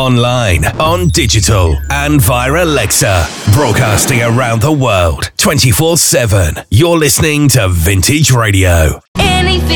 online, on digital, and via Alexa. Broadcasting around the world, 24/7. You're listening to Vintage Radio. Anything